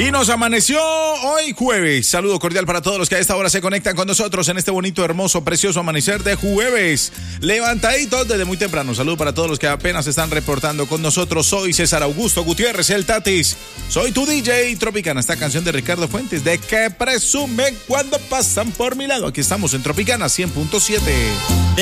Y nos amaneció hoy jueves. Saludo cordial para todos los que a esta hora se conectan con nosotros en este bonito, hermoso, precioso amanecer de jueves. Levantaditos desde muy temprano. Saludo para todos los que apenas están reportando con nosotros. Soy César Augusto Gutiérrez, el Tatis. Soy tu DJ Tropicana. Esta canción de Ricardo Fuentes. ¿De qué presumen cuando pasan por mi lado? Aquí estamos en Tropicana 100.7.